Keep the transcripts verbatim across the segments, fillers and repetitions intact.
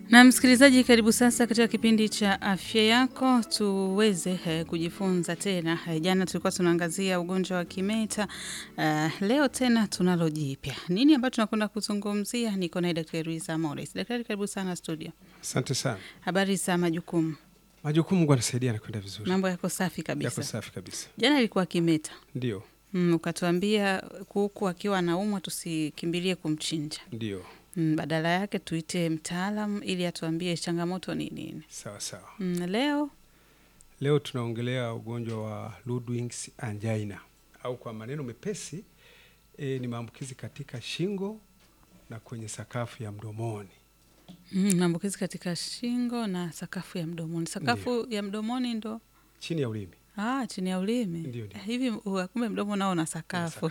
Na msikilizaji, karibu sasa katika kipindi cha afya yako tuweze he, kujifunza tena. He, jana tulikuwa tunaangazia ugonjwa wa kimeta. Uh, leo tena tunalo jipya. Nini ambacho tunakwenda kuzungumzia? Niko na Daktari Luisa Morris. Daktari, karibu sana studio. Asante sana. Habari za majukumu? Majukumu Mungu anasaidia na kwenda vizuri. Mambo yako safi kabisa. Yako safi kabisa. Jana ilikuwa kimeta. Ndio. Mm, ukatuambia kuku akiwa anaumwa tusikimbilie kumchinja. Ndio. Mm, badala yake tuite mtaalamu ili atuambie changamoto ni nini. Sawa sawa. Mm, leo Leo tunaongelea ugonjwa wa Ludwig's angina au kwa maneno mepesi e, ni maambukizi katika shingo na kwenye sakafu ya mdomoni. Mm, maambukizi katika shingo na sakafu ya mdomoni. Sakafu Ndiyo. ya mdomoni ndo chini ya ulimi. Ah, chini ya ulimi. Ndio, ndio. Hivi kumbe mdomo nao na sakafu.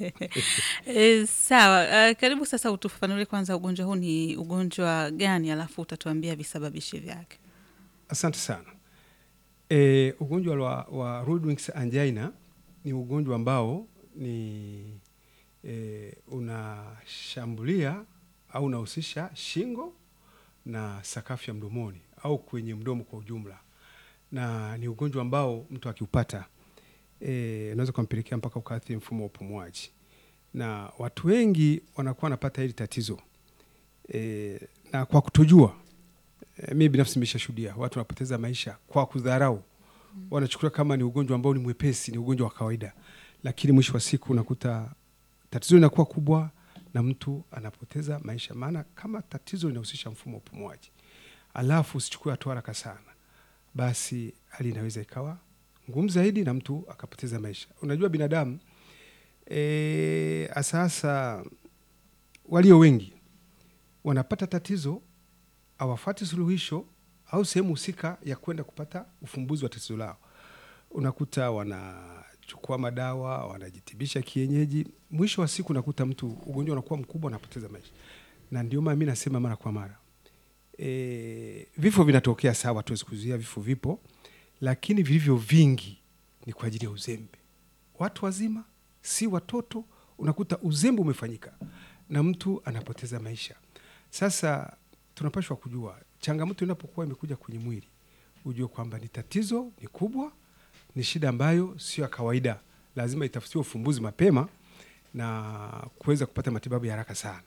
E, sawa. Uh, karibu sasa utufafanulie kwanza ugonjwa huu ni ugonjwa gani, alafu utatuambia visababishi vyake. Asante sana. E, ugonjwa wa, wa Ludwig's angina ni ugonjwa ambao ni e, unashambulia au unahusisha shingo na sakafu ya mdomoni au kwenye mdomo kwa ujumla. Na ni ugonjwa ambao mtu akiupata eh unaweza kumpelekea mpaka ukaathiri mfumo wa upumuaji. Na watu wengi wanakuwa wanapata hili tatizo. E, na kwa kutojua e, mimi binafsi nimeshashuhudia watu wanapoteza maisha kwa kudharau. Mm. Wanachukulia kama ni ugonjwa ambao ni mwepesi, ni ugonjwa wa kawaida. Lakini mwisho wa siku unakuta tatizo linakuwa kubwa na mtu anapoteza maisha, maana kama tatizo linahusisha mfumo wa upumuaji alafu usichukue hatua haraka sana, basi hali inaweza ikawa ngumu zaidi na mtu akapoteza maisha. Unajua binadamu e, asasa walio wengi wanapata tatizo hawafuati suluhisho au sehemu husika ya kwenda kupata ufumbuzi wa tatizo lao. Unakuta wanachukua madawa, wanajitibisha kienyeji, mwisho wa siku unakuta mtu ugonjwa unakuwa mkubwa, anapoteza maisha. Na ndio maana mimi nasema mara kwa mara E, vifo vinatokea sawa, tuwezi kuzuia, vifo vipo, lakini vilivyo vingi ni kwa ajili ya uzembe. Watu wazima, si watoto, unakuta uzembe umefanyika na mtu anapoteza maisha. Sasa tunapaswa kujua changamoto inapokuwa imekuja kwenye mwili, ujue kwamba ni tatizo, ni kubwa, ni shida ambayo sio ya kawaida. Lazima itafutiwe ufumbuzi mapema na kuweza kupata matibabu ya haraka sana.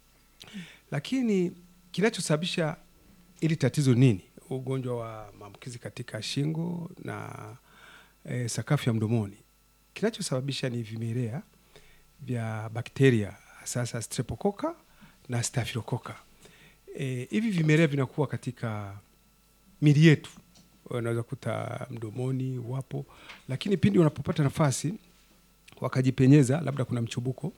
Lakini kinachosababisha ili tatizo nini? Ugonjwa wa maambukizi katika shingo na e, sakafu ya mdomoni. Kinachosababisha ni vimelea vya bakteria, sasa Streptococcus na Staphylococcus. E, hivi vimelea vinakuwa katika miili yetu. Unaweza kuta mdomoni wapo, lakini pindi wanapopata nafasi wakajipenyeza, labda kuna mchubuko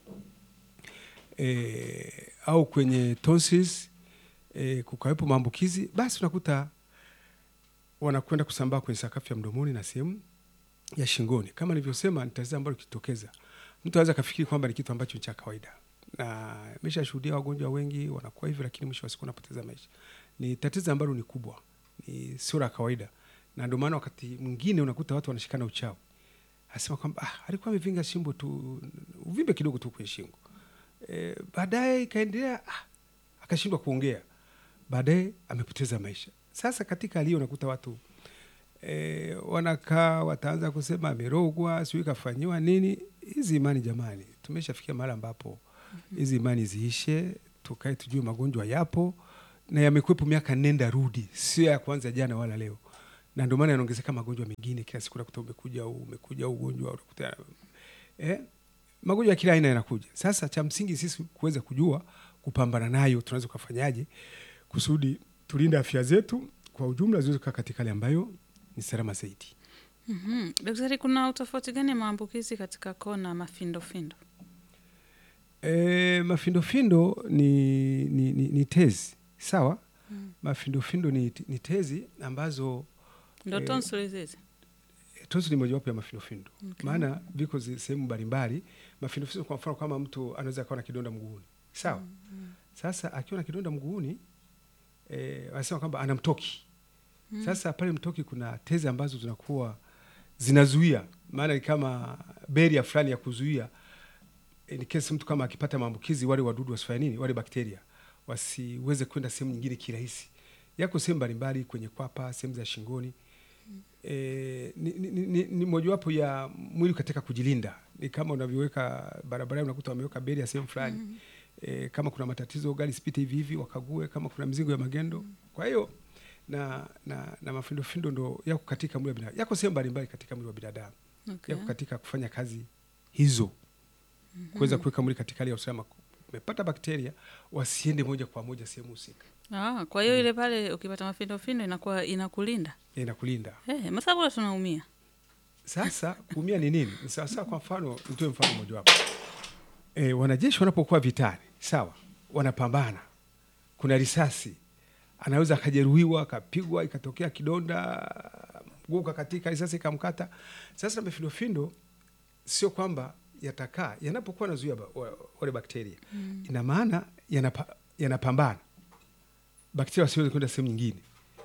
e, au kwenye tonsils E, kukawepo maambukizi, basi unakuta wanakwenda kusambaa kwenye sakafu ya mdomoni na sehemu ya shingoni. Kama nilivyosema, ni tatizo ambalo kitokeza mtu anaweza kafikiri kwamba ni kitu ambacho ni cha kawaida, na nimeshashuhudia wagonjwa wengi wanakuwa hivyo, lakini mwisho wa siku wanapoteza maisha. Ni tatizo ambalo ni kubwa, ni sio la kawaida, na ndio maana wakati mwingine unakuta watu wanashikana uchao, asema kwamba ah, alikuwa amevinga shingo tu, uvimbe kidogo tu kwenye shingo, e, baadaye ikaendelea ah, akashindwa kuongea, baadaye amepoteza maisha. Sasa katika hali hiyo unakuta watu e, wanakaa wataanza kusema amerogwa, sio kafanywa nini. Hizi imani jamani, tumeshafikia mahali ambapo hizi imani ziishe, tukae tujue magonjwa yapo na yamekuwepo miaka nenda rudi, sio ya kwanza jana wala leo. Na ndio maana yanaongezeka magonjwa mengine kila siku, unakuta umekuja umekuja ugonjwa, unakuta eh magonjwa ya kila aina yanakuja. Sasa cha msingi sisi kuweza kujua kupambana nayo, tunaweza kufanyaje kusudi tulinde afya zetu kwa ujumla ziweze kukaa katika hali ambayo ni salama zaidi. Mhm. Daktari, kuna utofauti gani maambukizi katika koo na mafindofindo? Eh, mafindofindo ni, ni, ni, ni tezi, sawa? Mm. Mafindofindo ni, ni tezi ambazo ndio eh, tonsils hizi. Tonsils ni mojawapo ya mafindofindo. Okay. Maana viko sehemu mbalimbali. Mafindofindo kwa mfano kama mtu anaweza kuwa na kidonda mguuni, sawa? Mm, mm. Sasa akiwa na kidonda mguuni eh, wanasema kwamba ana mtoki. Mm. Sasa pale mtoki kuna tezi ambazo zinakuwa zinazuia, maana ni kama barrier fulani ya kuzuia in case mtu kama akipata maambukizi, wale wadudu wasifanye nini, wale bakteria wasiweze kwenda sehemu nyingine kirahisi. yako sehemu mbalimbali, kwenye kwapa, sehemu za shingoni. E, ni, ni, ni, ni mojawapo ya mwili katika kujilinda. Ni kama unavyoweka barabarani, unakuta wameweka beli ya sehemu fulani. Mm. E, kama kuna matatizo gari sipite hivi hivi, wakague kama kuna mizigo ya magendo. Mm. Kwa hiyo na na, na mafindo findo ndo yako katika mwili wa binadamu. Yako sehemu mbalimbali katika mwili wa binadamu. Okay. Yako katika kufanya kazi hizo. Mm -hmm. Kuweza kuweka mwili katika hali ya usalama. Umepata bakteria wasiende moja kwa moja sehemu husika. Ah, kwa hiyo mm. ile pale ukipata mafindo findo inakuwa inakulinda. Inakulinda. Eh, hey, masabu tunaumia. Sasa kuumia ni nini? Sasa kwa mfano, nitoe mfano mmoja wapo. Eh, wanajeshi wanapokuwa vitani, sawa? Wanapambana. Kuna risasi. Anaweza akajeruhiwa, akapigwa, ikatokea kidonda, mguu katika risasi ikamkata. Sasa mafindo findo sio kwamba yatakaa, yanapokuwa nazuia wale bakteria. Mm. Ina maana yanapa, yanapambana. Bakteria wasiweze kwenda sehemu nyingine.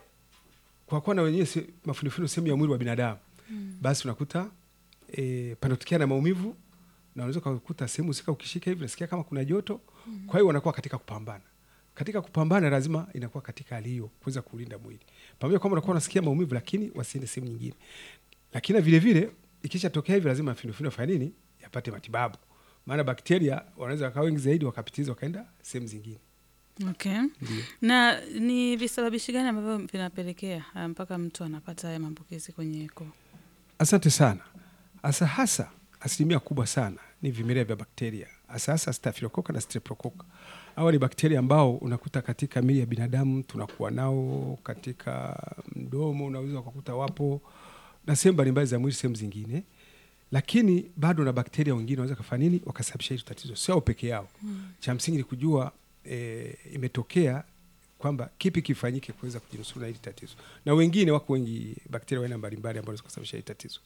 Kwa kuwa na wenyewe mafindo findo sehemu ya mwili wa binadamu. Mm. Basi unakuta e, panatokea na maumivu, na unaweza kukuta sehemu usika ukishika hivi nasikia kama kuna joto. Mm. Kwa hiyo wanakuwa katika kupambana. Katika kupambana lazima inakuwa katika hali hiyo kuweza kulinda mwili. Pamoja kwamba unakuwa unasikia maumivu, lakini wasiende sehemu nyingine. Lakini vile vile ikisha tokea hivi lazima mafindo findo fanya nini? Yapate matibabu. Maana bakteria wanaweza wakawa wengi zaidi wakapitiza wakaenda sehemu zingine. Okay. Ndiyo. Na ni visababishi gani ambavyo vinapelekea mpaka mtu anapata haya maambukizi kwenye koo? Asante sana. Asa hasa asilimia kubwa sana ni vimelea vya bakteria. Asa hasa Staphylococcus na Streptococcus. Hawa ni bakteria ambao unakuta katika miili ya binadamu, tunakuwa nao katika mdomo, unaweza kukuta wapo na sehemu mbalimbali za mwili, sehemu zingine. Lakini bado na bakteria wengine wanaweza kufanya nini wakasababisha hilo tatizo. Sio peke yao. Hmm. Cha msingi ni kujua e, imetokea kwamba kipi kifanyike kuweza kujinusuru na hili tatizo. Na wengine wako wengi, bakteria wana mbalimbali ambao wanaweza kusababisha hili tatizo.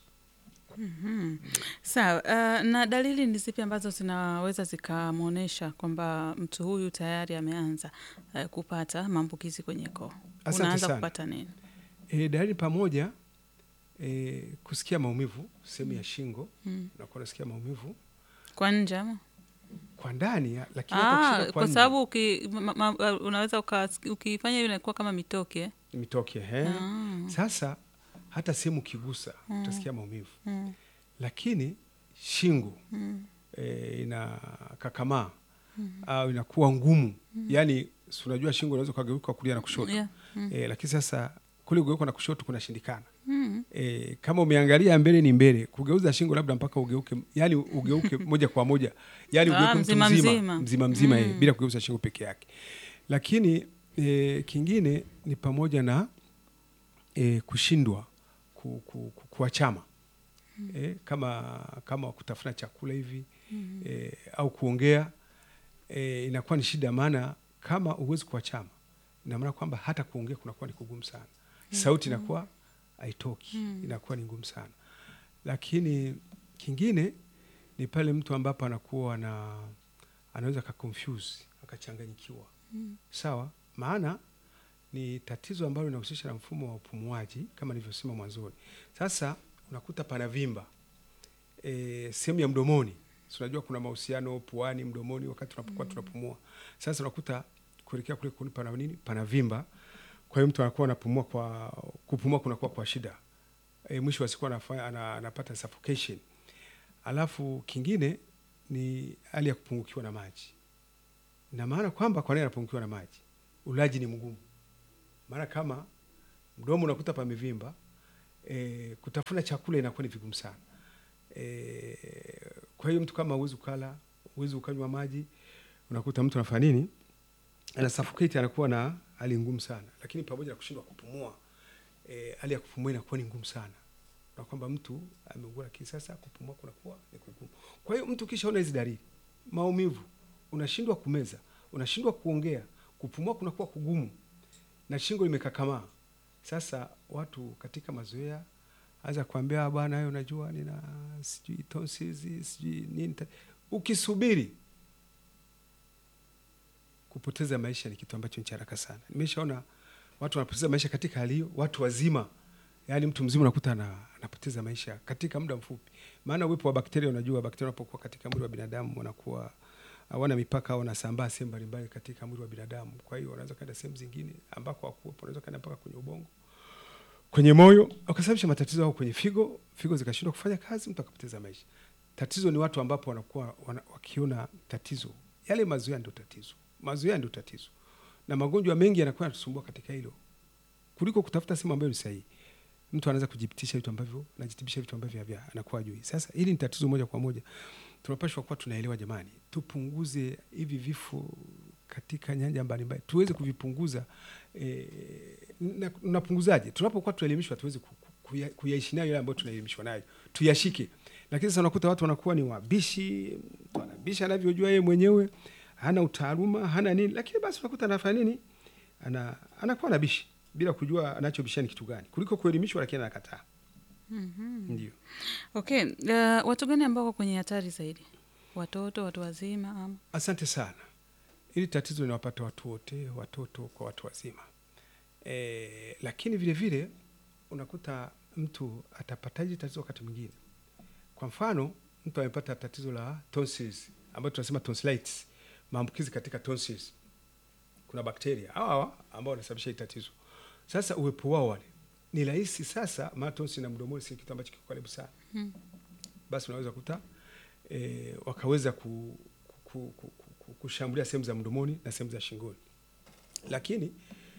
Mhm. Sawa, uh, na dalili ni zipi ambazo zinaweza zikamuonesha kwamba mtu huyu tayari ameanza uh, kupata maambukizi kwenye koo? Unaanza kupata nini? E, dalili pamoja e, kusikia maumivu sehemu ya shingo. Mm. Na kusikia maumivu kwa nje ama kwa ndani, lakini ah, kwa sababu unaweza ukifanya hiyo inakuwa kama mitoke. Mitoke, eh. Ah. Sasa hata sehemu kigusa mm. utasikia maumivu. Mm. Lakini shingo mm. e, ina kakamaa mm. au inakuwa ngumu. Mm. Yaani unajua shingo unaweza kugeuka kulia na kushoto. Yeah. Mm. E, lakini sasa kule kugeuka na kushoto kunashindikana. Mm. E, kama umeangalia mbele ni mbele, kugeuza shingo labda mpaka ugeuke, yani ugeuke moja kwa moja. Yani ugeuke ah, mzima mzima mzima, mzima mm. e, bila kugeuza shingo peke yake. Lakini e, kingine ni pamoja na e, kushindwa ku, ku, ku, kuachama. Mm. E, kama kama kutafuna chakula hivi. Mm. E, au kuongea e, inakuwa ni shida, maana kama uwezi kuachama ina maana kwamba hata kuongea kunakuwa ni kugumu sana. Mm. Sauti inakuwa haitoki. Mm. Inakuwa ni ngumu sana. Lakini kingine ni pale mtu ambapo anakuwa na anaweza ka confuse, akachanganyikiwa. Mm. Sawa? Maana ni tatizo ambalo linahusisha na mfumo wa upumuaji kama nilivyosema mwanzoni. Sasa unakuta pana vimba e, sehemu ya mdomoni. Unajua kuna mahusiano puani, mdomoni wakati tunapokuwa tunapumua. Sasa unakuta kuelekea kule kuna pana nini? Pana vimba. Kwa hiyo mtu anakuwa anapumua kwa kupumua kunakuwa kwa shida. E, mwisho wa siku anafanya anapata suffocation. Alafu kingine ni hali ya kupungukiwa na maji. Na maana kwamba kwa nini anapungukiwa na maji? Ulaji ni mgumu. Maana kama mdomo unakuta pamevimba, e, kutafuna chakula inakuwa ni vigumu sana. E, kwa hiyo mtu kama huwezi kula, huwezi ukanywa maji, unakuta mtu anafanya nini? Ana suffocate, anakuwa na hali ngumu sana. Lakini pamoja na kushindwa kupumua, e, hali ya kupumua inakuwa ni ngumu sana. Na kwamba mtu ameugua, lakini sasa kupumua kunakuwa ni kugumu. Kwa hiyo mtu kishaona hizi dalili, maumivu, unashindwa kumeza, unashindwa kuongea, kupumua kunakuwa kugumu, na shingo limekakamaa. Sasa watu katika mazoea anza kuambia bwana, hayo unajua nina sijui tonsils, sijui nini. Ukisubiri kupoteza maisha ni kitu ambacho ni haraka sana. Nimeshaona watu wanapoteza maisha katika hali hiyo, watu wazima. Yaani mtu mzima unakuta anapoteza maisha katika muda mfupi. Maana uwepo wa bakteria, unajua bakteria wanapokuwa katika mwili wa binadamu wanakuwa hawana mipaka, wanasambaa sehemu mbalimbali katika mwili wa binadamu. Kwa hiyo wanaweza kaenda sehemu zingine ambako hakuwepo, wanaweza kaenda mpaka kwenye ubongo, kwenye moyo, wakasababisha matatizo au kwenye figo, figo zikashindwa kufanya kazi, mtu akapoteza maisha. Tatizo ni watu ambapo wanakuwa wana, wakiona tatizo, yale mazoea ndio tatizo. Mazoea ndio tatizo. Na magonjwa mengi yanakuwa yanatusumbua katika hilo. Kuliko kutafuta sehemu ambayo ni sahihi. Mtu anaweza kujipitisha vitu ambavyo, anajitibisha vitu ambavyo havya anakuwa hajui. Sasa hili ni tatizo moja kwa moja. Tunapaswa kuwa tunaelewa jamani, tupunguze hivi vifo katika nyanja mbalimbali. Tuweze kuvipunguza. E, unapunguzaje? Tunapokuwa tunaelimishwa tuweze kuyaishi nayo yale ambayo tunaelimishwa nayo. Tuyashike. Lakini sasa unakuta watu wanakuwa ni wabishi, mtu anabisha anavyojua yeye mwenyewe, hana utaaluma, hana nini, lakini basi unakuta anafanya nini? Ana anakuwa nabishi bila kujua anachobisha ni kitu gani. Kuliko kuelimishwa lakini anakataa. Mhm. Ndio. Okay, uh, watu gani ambao wako kwenye hatari zaidi? Watoto, watu wazima ama? Asante sana. Hili tatizo linawapata watu wote, watoto kwa watu wazima. E, lakini vile vile unakuta mtu atapataje tatizo wakati mwingine. Kwa mfano, mtu amepata tatizo la tonsils, ambayo tunasema tonsillitis, maambukizi katika tonsils. Kuna bakteria hawa ambao wanasababisha hili tatizo. Sasa uwepo wao wale ni rahisi sasa, maana tonsil na mdomoni si kitu ambacho kiko karibu sana. Hmm. Basi unaweza kuta e, wakaweza ku, ku, ku, ku, kushambulia sehemu za mdomoni na sehemu za shingoni. Lakini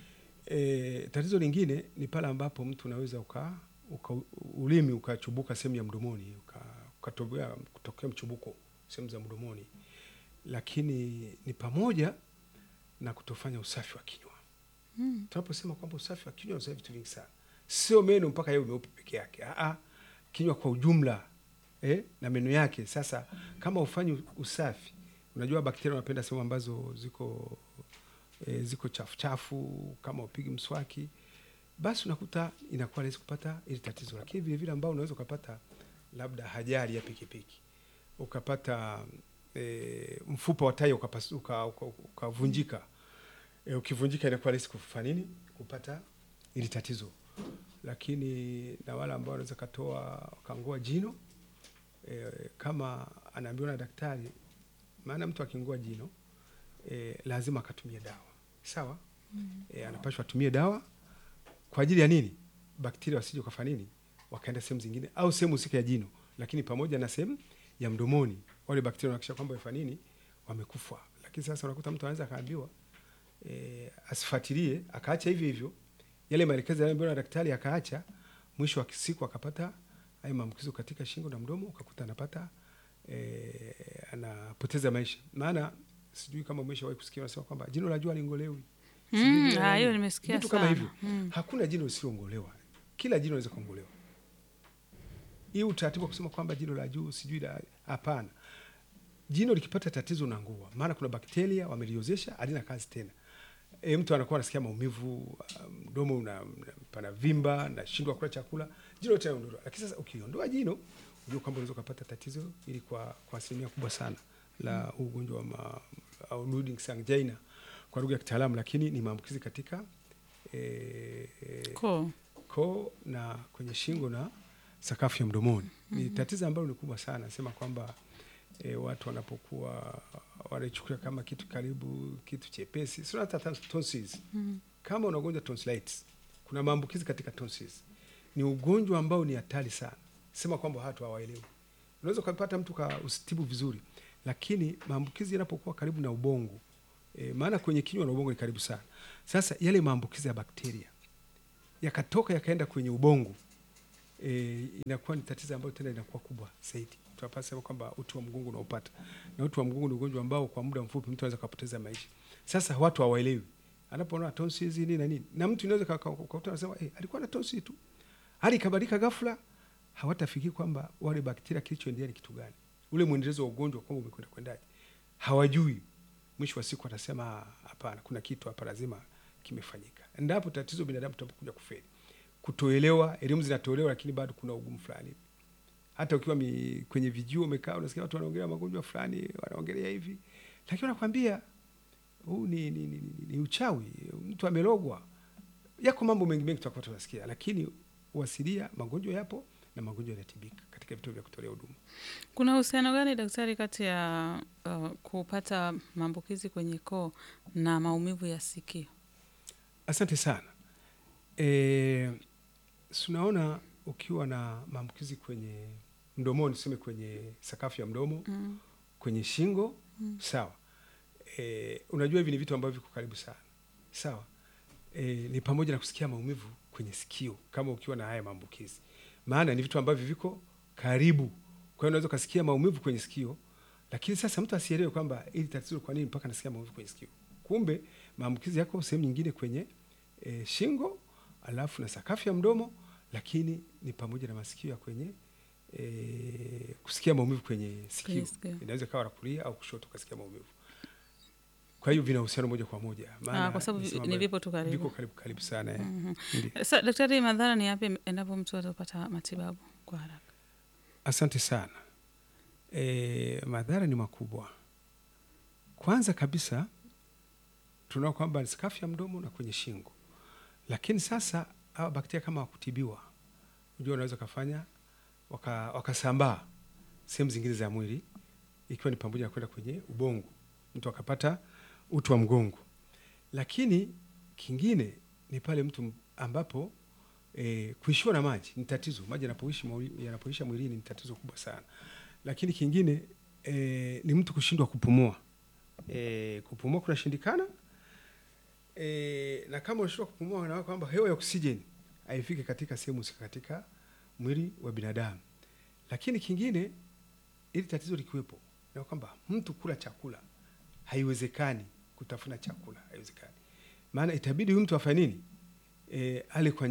e, tatizo lingine ni pale ambapo mtu unaweza uka, uka ulimi ukachubuka sehemu ya mdomoni, ukatokea uka kutokea mchubuko sehemu za mdomoni. Lakini ni pamoja na kutofanya usafi wa kinywa. Mm. Tunaposema kwamba usafi wa kinywa ni vitu vingi sana. Sio meno mpaka yeye meupe peke yake. Ah ah, kinywa kwa ujumla eh, na meno yake. Sasa kama ufanye usafi, unajua bakteria wanapenda sehemu ambazo ziko eh, ziko chafu chafu, kama upigi mswaki, basi unakuta inakuwa rahisi kupata ile tatizo. Lakini vile vile ambao unaweza kupata labda ajali ya pikipiki, ukapata e, mfupa wa taya ukapasuka ukavunjika, uka, uka e, ukivunjika inakuwa rahisi kufanya nini? Kupata ili tatizo. Lakini na wale ambao wanaweza katoa kangoa jino, e, kama anaambiwa na daktari, maana mtu akingoa jino e, lazima akatumie dawa. Sawa? Mm. E, anapaswa atumie dawa kwa ajili ya nini? Bakteria wasije kufanya nini? Wakaenda sehemu zingine au sehemu husika ya jino, lakini pamoja na sehemu ya mdomoni wale bakteria wanahakikisha kwamba wafanya nini? Wamekufa. Lakini sasa unakuta mtu anaweza kaambiwa e, asifuatilie, akaacha hivyo hivyo yale maelekezo yaliyoambiwa na daktari, akaacha, mwisho wa siku akapata hayo maambukizo katika shingo na mdomo, ukakuta anapata e, anapoteza maisha. Maana sijui kama umeshawahi kusikia wanasema kwamba jino la jua lingolewi. Mm, hiyo nimesikia sana. Kama hivyo. Mm. Hakuna jino lisilongolewa. Kila jino linaweza kuongolewa. Hii utaratibu kusema kwamba jino la juu sijui la, hapana. Jino likipata tatizo na ngua, maana kuna bakteria wameliozesha, halina kazi tena. E, mtu anakuwa anasikia maumivu, mdomo una pana vimba na shindwa kula chakula, jino tena ondoa. Lakini sasa ukiondoa jino, unajua kwamba unaweza kupata tatizo ili kwa kwa asilimia kubwa sana la ugonjwa wa au Rudolph's angina kwa lugha ya kitaalamu, lakini ni maambukizi katika e, koo koo na kwenye shingo na sakafu ya mdomoni. Mm -hmm. Ni tatizo ambalo ni kubwa sana. Nasema kwamba e, watu wanapokuwa wanachukulia kama kitu karibu, kitu chepesi. Sio hata tonsils. Mm -hmm. Kama unagonja tonsillitis, kuna maambukizi katika tonsils. Ni ugonjwa ambao ni hatari sana. Sema kwamba watu hawaelewi. Unaweza kupata mtu ka usitibu vizuri, lakini maambukizi yanapokuwa karibu na ubongo, e, maana kwenye kinywa na ubongo ni karibu sana. Sasa yale maambukizi ya bakteria yakatoka yakaenda kwenye ubongo, e, inakuwa ni tatizo ambalo tena inakuwa kubwa zaidi. Tunapaswa kusema kwamba uti wa mgongo unaopata. Na uti wa mgongo ni ugonjwa ambao kwa muda mfupi mtu anaweza kupoteza maisha. Sasa watu hawaelewi. Anapoona tonsils nini na nini. Na mtu inaweza kukuta anasema eh, alikuwa na tonsils tu. Hali kabadilika ghafla, hawatafikiri kwamba wale bakteria kilichoendelea ni kitu gani. Ule muendelezo wa ugonjwa kwamba umekwenda kwendaje. Hawajui. Mwisho wa siku atasema hapana, kuna kitu hapa lazima kimefanyika. Ndipo tatizo binadamu tunapokuja kufeli. Kutoelewa, elimu zinatolewa lakini bado kuna ugumu fulani. Hata ukiwa mi, kwenye vijio umekaa unasikia watu wanaongelea magonjwa fulani, wanaongelea hivi. Lakini wanakuambia huu ni, ni, ni, ni, ni uchawi, mtu amelogwa. Yako mambo mengi mengi tutakuwa tunasikia, lakini uasilia magonjwa yapo na magonjwa yanatibika katika vituo vya kutolea huduma. Kuna uhusiano gani daktari kati ya uh, kupata maambukizi kwenye koo na maumivu ya sikio? Asante sana. E, tunaona ukiwa na maambukizi kwenye mdomoni, tuseme kwenye sakafu ya mdomo, mm. kwenye shingo, mm. sawa. E, unajua hivi ni vitu ambavyo viko karibu sana. Sawa. E, ni pamoja na kusikia maumivu kwenye sikio kama ukiwa na haya maambukizi. Maana ni vitu ambavyo viko karibu. Kwa hiyo unaweza kusikia maumivu kwenye sikio, lakini sasa mtu asielewe kwamba ili tatizo kwa nini mpaka nasikia maumivu kwenye sikio. Kumbe maambukizi yako sehemu nyingine kwenye e, shingo, alafu na sakafu ya mdomo, lakini ni pamoja na masikio ya kwenye e, kusikia maumivu kwenye sikio. Inaweza kawa la kulia au kushoto kusikia maumivu. Kwa hiyo vina uhusiano moja kwa moja. Maana kwa sababu ni vipo tu karibu. Viko karibu karibu sana. Mm -hmm. Sasa daktari, madhara ni yapi endapo mtu atapata matibabu kwa haraka? Asante sana. E, madhara ni makubwa. Kwanza kabisa tunaona kwamba ni sakafu ya mdomo na kwenye shingo. Lakini sasa hawa bakteria kama wakutibiwa, unajua wanaweza kufanya waka wakasambaa sehemu zingine za mwili, ikiwa ni pamoja na kwenda kwenye ubongo, mtu akapata uti wa mgongo. Lakini kingine ni pale mtu ambapo e, kuishiwa na maji ni tatizo. Maji yanapoishi yanapoisha mwilini ni tatizo kubwa sana. Lakini kingine e, ni mtu kushindwa kupumua. E, kupumua kunashindikana. E, na kama unashindwa kupumua na kwamba hewa ya oksijeni haifiki katika sehemu husika katika mwili wa binadamu. Lakini kingine, ili tatizo likiwepo, na kwamba mtu kula chakula haiwezekani, kutafuna chakula haiwezekani. Maana itabidi huyu mtu afanye nini? E, ale kwa